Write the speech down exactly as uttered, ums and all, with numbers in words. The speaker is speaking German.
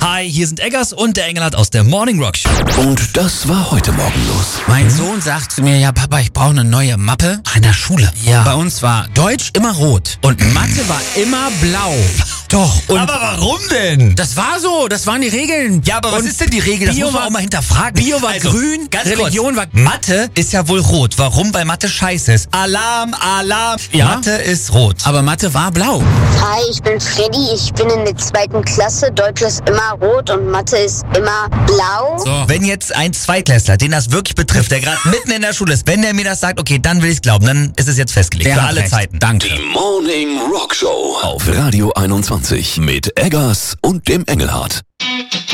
Hi, hier sind Eggers und der Engelhardt aus der Morning Rock Show. Und das war heute Morgen los. Mein Sohn sagt zu mir, ja Papa, ich brauche eine neue Mappe. In der Schule. Ja. Bei uns war Deutsch immer rot und Mathe war immer blau. Doch. Und Aber warum denn? das war so, das waren die Regeln. Ja, aber was und ist denn die Regel? Das Bio muss man war- auch mal hinterfragen. Bio war Also, grün, ganz Religion kurz. war... Mathe ist ja wohl rot. Warum? Weil Mathe scheiße ist. Alarm, Alarm. Ja. Mathe ist rot. Aber Mathe war blau. Hi, ich bin Freddy, ich bin in der zweiten Klasse. Deutsch ist immer rot und Mathe ist immer blau. So. Wenn jetzt ein Zweitklässler, den das wirklich betrifft, der gerade mitten in der Schule ist, wenn der mir das sagt, okay, dann will ich es glauben, dann ist es jetzt festgelegt. Der für hat alle recht. Zeiten. Danke. Die Morning Rock Show auf Radio einundzwanzig mit Eggers und dem Engelhardt.